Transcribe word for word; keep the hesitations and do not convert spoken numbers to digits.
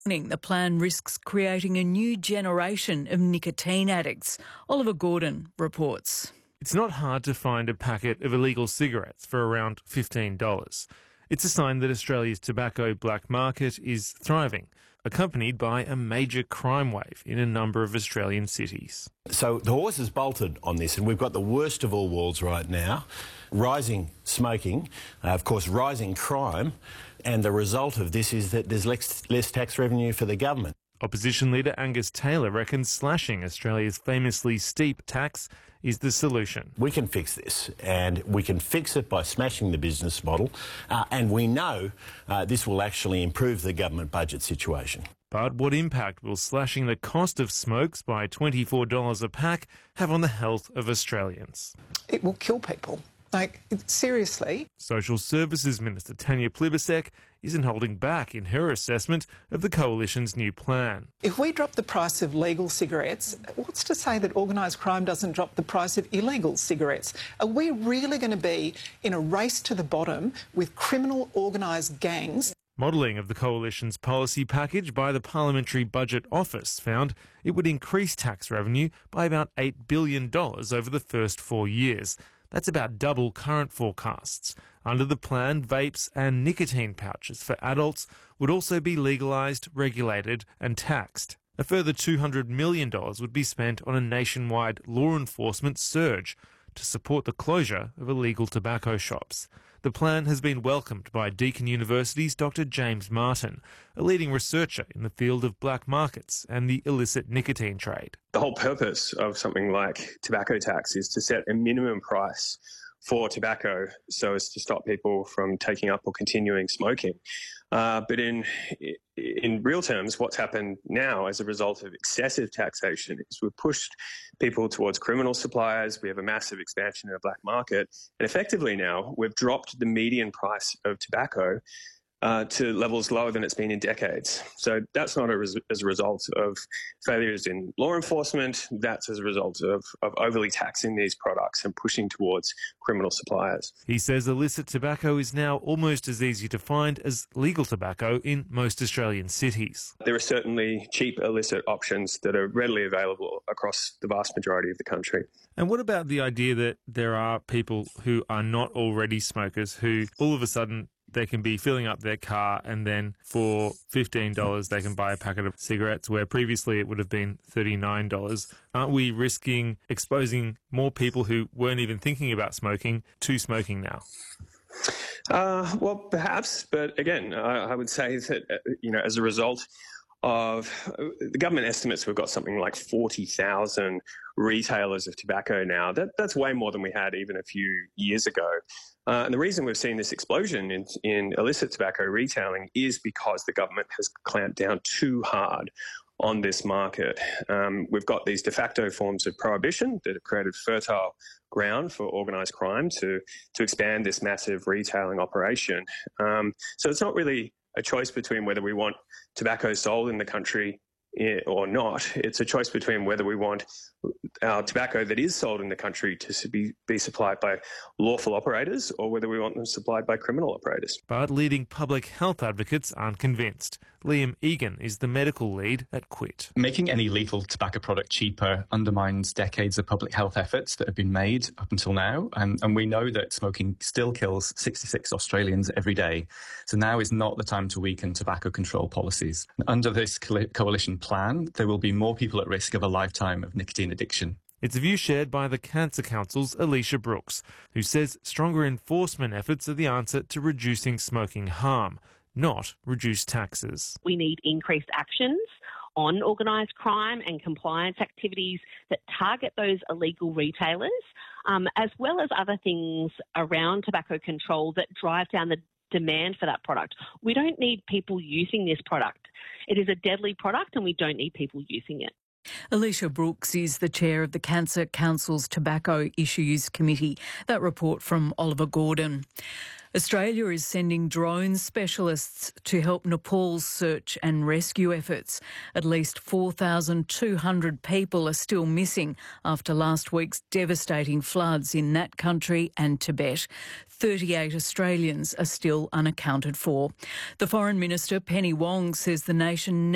The plan risks creating a new generation of nicotine addicts. Oliver Gordon reports. It's not hard to find a packet of illegal cigarettes for around fifteen dollars. It's a sign that Australia's tobacco black market is thriving, accompanied by a major crime wave in a number of Australian cities. So the horse has bolted on this, and we've got the worst of all worlds right now. Rising smoking, uh, of course, rising crime, and the result of this is that there's less, less tax revenue for the government. Opposition leader Angus Taylor reckons slashing Australia's famously steep tax is the solution. We can fix this, and we can fix it by smashing the business model, uh, and we know uh, this will actually improve the government budget situation. But what impact will slashing the cost of smokes by twenty-four dollars a pack have on the health of Australians? It will kill people. Like, seriously. Social Services Minister Tanya Plibersek isn't holding back in her assessment of the Coalition's new plan. If we drop the price of legal cigarettes, what's to say that organised crime doesn't drop the price of illegal cigarettes? Are we really going to be in a race to the bottom with criminal organised gangs? Modelling of the Coalition's policy package by the Parliamentary Budget Office found it would increase tax revenue by about eight billion dollars over the first four years. That's about double current forecasts. Under the plan, vapes and nicotine pouches for adults would also be legalised, regulated and taxed. A further two hundred million dollars would be spent on a nationwide law enforcement surge to support the closure of illegal tobacco shops. The plan has been welcomed by Deakin University's Doctor James Martin, a leading researcher in the field of black markets and the illicit nicotine trade. The whole purpose of something like tobacco tax is to set a minimum price for tobacco so as to stop people from taking up or continuing smoking. Uh, but in in real terms, what's happened now as a result of excessive taxation is we've pushed people towards criminal suppliers. We have a massive expansion in the black market. And effectively now, we've dropped the median price of tobacco Uh, to levels lower than it's been in decades. So that's not a res- as a result of failures in law enforcement. That's as a result of, of overly taxing these products and pushing towards criminal suppliers. He says illicit tobacco is now almost as easy to find as legal tobacco in most Australian cities. There are certainly cheap illicit options that are readily available across the vast majority of the country. And what about the idea that there are people who are not already smokers who all of a sudden they can be filling up their car and then for fifteen dollars they can buy a packet of cigarettes where previously it would have been thirty-nine dollars. Aren't we risking exposing more people who weren't even thinking about smoking to smoking now? Uh, well, perhaps, but again, I, I would say that, uh, you know, as a result of uh, the government estimates, we've got something like forty thousand retailers of tobacco now. That, that's way more than we had even a few years ago. Uh, and the reason we've seen this explosion in, in illicit tobacco retailing is because the government has clamped down too hard on this market. Um, we've got these de facto forms of prohibition that have created fertile ground for organised crime to, to expand this massive retailing operation. Um, so it's not really a choice between whether we want tobacco sold in the country or not. It's a choice between whether we want our tobacco that is sold in the country to be, be supplied by lawful operators or whether we want them supplied by criminal operators. But leading public health advocates aren't convinced. Liam Egan is the medical lead at Quit. Making any lethal tobacco product cheaper undermines decades of public health efforts that have been made up until now. And, and we know that smoking still kills sixty-six Australians every day. So now is not the time to weaken tobacco control policies. Under this co- coalition plan, there will be more people at risk of a lifetime of nicotine addiction. It's a view shared by the Cancer Council's Alicia Brooks, who says stronger enforcement efforts are the answer to reducing smoking harm, not reduced taxes. We need increased actions on organised crime and compliance activities that target those illegal retailers, um, as well as other things around tobacco control that drive down the demand for that product. We don't need people using this product. It is a deadly product and we don't need people using it. Alicia Brooks is the chair of the Cancer Council's Tobacco Issues Committee. That report from Oliver Gordon. Australia is sending drone specialists to help Nepal's search and rescue efforts. At least four thousand two hundred people are still missing after last week's devastating floods in that country and Tibet. thirty-eight Australians are still unaccounted for. The Foreign Minister, Penny Wong, says the nation